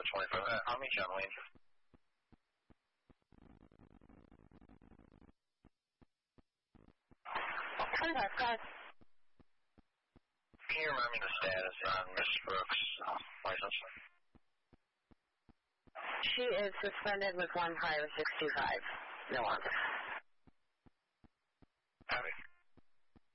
25. I'll meet you on Wayne. Guys. Can you remind me the status on Miss Brooks' license? She is suspended with 1 prior 625. No longer.